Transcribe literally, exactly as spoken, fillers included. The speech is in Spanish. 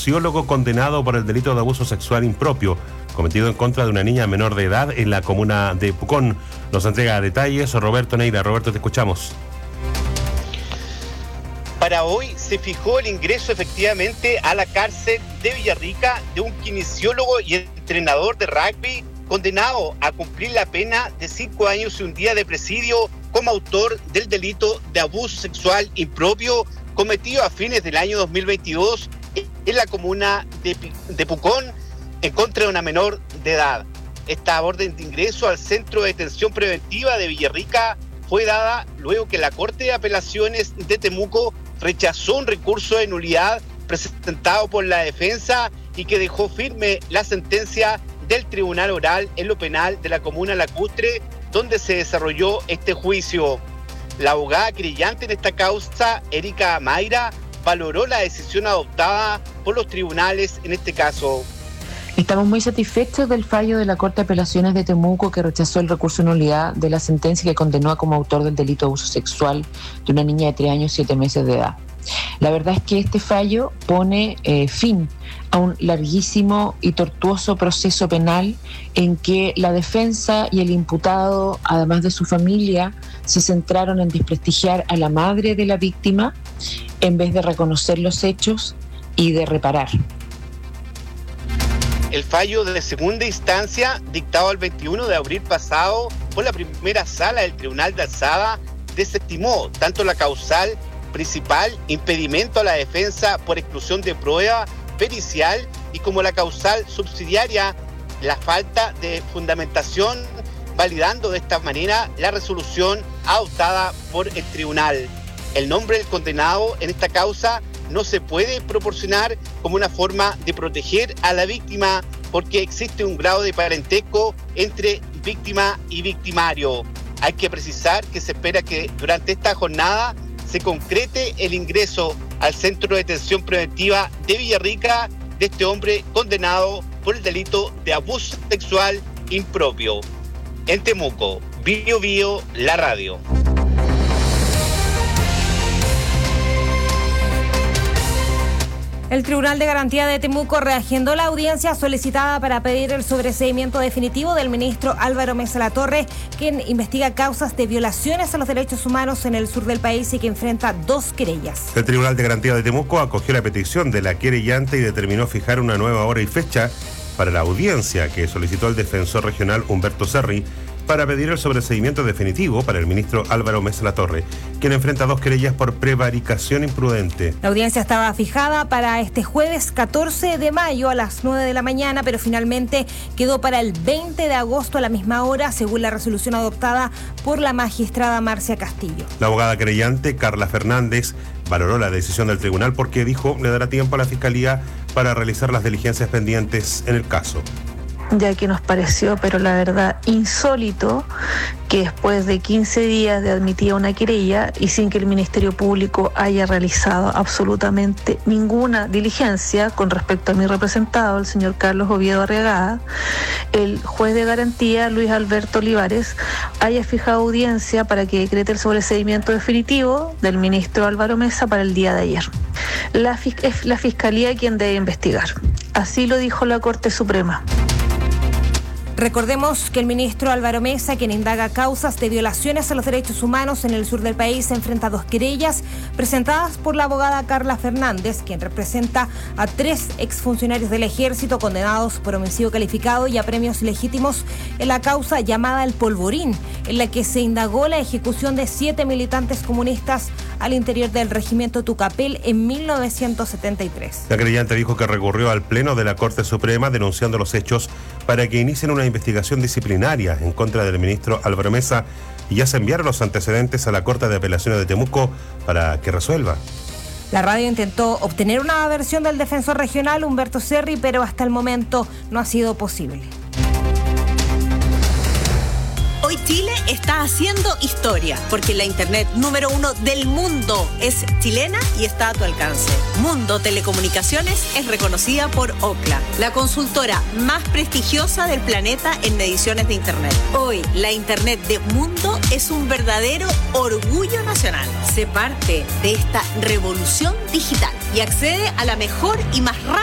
kinesiólogo condenado por el delito de abuso sexual impropio cometido en contra de una niña menor de edad en la comuna de Pucón. Nos entrega detalles Roberto Neira. Roberto, te escuchamos. Para hoy se fijó el ingreso efectivamente a la cárcel de Villarrica de un kinesiólogo y entrenador de rugby condenado a cumplir la pena de cinco años y un día de presidio como autor del delito de abuso sexual impropio cometido a fines del año dos mil veintidós en la comuna de, de Pucón en contra de una menor de edad. Esta orden de ingreso al Centro de Detención Preventiva de Villarrica fue dada luego que la Corte de Apelaciones de Temuco rechazó un recurso de nulidad presentado por la defensa y que dejó firme la sentencia del Tribunal Oral en lo penal de la comuna Lacustre, donde se desarrolló este juicio. La abogada querellante en esta causa, Erika Mayra, valoró la decisión adoptada por los tribunales en este caso. Estamos muy satisfechos del fallo de la Corte de Apelaciones de Temuco que rechazó el recurso de nulidad de la sentencia que condenó como autor del delito de abuso sexual de una niña de tres años y siete meses de edad. La verdad es que este fallo pone eh, fin a un larguísimo y tortuoso proceso penal en que la defensa y el imputado, además de su familia, se centraron en desprestigiar a la madre de la víctima en vez de reconocer los hechos y de reparar. El fallo de segunda instancia, dictado el veintiuno de abril pasado por la primera sala del Tribunal de Alzada, desestimó tanto la causal principal, impedimento a la defensa por exclusión de prueba pericial, y como la causal subsidiaria, la falta de fundamentación, validando de esta manera la resolución adoptada por el tribunal. El nombre del condenado en esta causa no se puede proporcionar como una forma de proteger a la víctima porque existe un grado de parentesco entre víctima y victimario. Hay que precisar que se espera que durante esta jornada se concrete el ingreso al Centro de Detención Preventiva de Villarrica de este hombre condenado por el delito de abuso sexual impropio. En Temuco, Bio Bio, la radio. El Tribunal de Garantía de Temuco reagendó la audiencia solicitada para pedir el sobreseimiento definitivo del ministro Álvaro Mesa Latorre, quien investiga causas de violaciones a los derechos humanos en el sur del país y que enfrenta dos querellas. El Tribunal de Garantía de Temuco acogió la petición de la querellante y determinó fijar una nueva hora y fecha para la audiencia que solicitó el defensor regional Humberto Serri para pedir el sobreseimiento definitivo para el ministro Álvaro Mesa Latorre, quien enfrenta dos querellas por prevaricación imprudente. La audiencia estaba fijada para este jueves catorce de mayo a las nueve de la mañana, pero finalmente quedó para el veinte de agosto a la misma hora, según la resolución adoptada por la magistrada Marcia Castillo. La abogada querellante, Carla Fernández, valoró la decisión del tribunal porque, dijo, le dará tiempo a la Fiscalía para realizar las diligencias pendientes en el caso. Ya que nos pareció, pero la verdad, insólito que después de quince días de admitida una querella y sin que el Ministerio Público haya realizado absolutamente ninguna diligencia con respecto a mi representado, el señor Carlos Oviedo Arriagada, el juez de garantía, Luis Alberto Olivares, haya fijado audiencia para que decrete el sobreseimiento definitivo del ministro Álvaro Mesa para el día de ayer. La, es la Fiscalía quien debe investigar. Así lo dijo la Corte Suprema. Recordemos que el ministro Álvaro Mesa, quien indaga causas de violaciones a los derechos humanos en el sur del país, enfrenta dos querellas presentadas por la abogada Carla Fernández, quien representa a tres exfuncionarios del ejército condenados por homicidio calificado y a premios legítimos en la causa llamada El Polvorín, en la que se indagó la ejecución de siete militantes comunistas al interior del regimiento Tucapel en mil novecientos setenta y tres. La querellante dijo que recurrió al Pleno de la Corte Suprema denunciando los hechos para que inicien una investigación disciplinaria en contra del ministro Álvaro Mesa y ya se enviaron los antecedentes a la Corte de Apelaciones de Temuco para que resuelva. La radio intentó obtener una versión del defensor regional Humberto Serri, pero hasta el momento no ha sido posible. Hoy Chile está haciendo historia, porque la internet número uno del mundo es chilena y está a tu alcance. Mundo Telecomunicaciones es reconocida por Ookla, la consultora más prestigiosa del planeta en mediciones de internet. Hoy, la internet de Mundo es un verdadero orgullo nacional. Sé parte de esta revolución digital y accede a la mejor y más rápida